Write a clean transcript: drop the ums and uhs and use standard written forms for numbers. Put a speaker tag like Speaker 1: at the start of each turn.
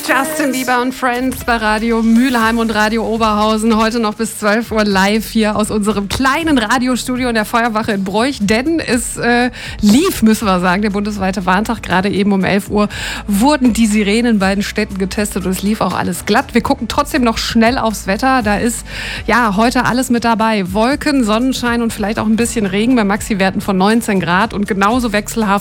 Speaker 1: Justin Bieber und Friends bei Radio Mülheim und Radio Oberhausen. Heute noch bis 12 Uhr live hier aus unserem kleinen Radiostudio in der Feuerwache in Broich. Denn es lief, müssen wir sagen, der bundesweite Warntag. Gerade eben um 11 Uhr wurden die Sirenen in beiden Städten getestet und es lief auch alles glatt. Wir gucken trotzdem noch schnell aufs Wetter. Da ist ja heute alles mit dabei. Wolken, Sonnenschein und vielleicht auch ein bisschen Regen bei Maxi-Werten von 19 Grad und genauso wechselhaft